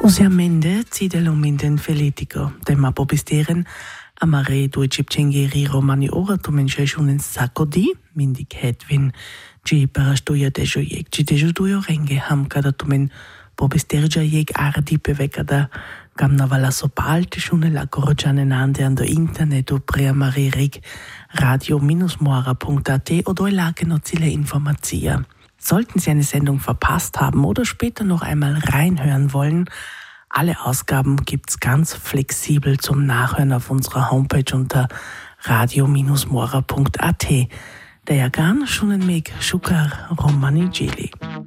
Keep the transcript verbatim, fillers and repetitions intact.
Usualmente citelo minden feletico, tema popisteren amare due cipcengeri romani ora tu menceșun un sacco di, mindi Hedwin, ci parastuia dejo jek, ci dejo duio renge ham kada tu men popisterja jek ardi pevekada gamna vala sopalte šune la gorgiane nande ando internetu preamaririk radio-moara punkt a t oder lage noch zile Informatia. Sollten Sie eine Sendung verpasst haben oder später noch einmal reinhören wollen, alle Ausgaben gibt's ganz flexibel zum Nachhören auf unserer Homepage unter radio-moara punkt a t. Der Jagan schon ein Meg Shukar Romani Jeli.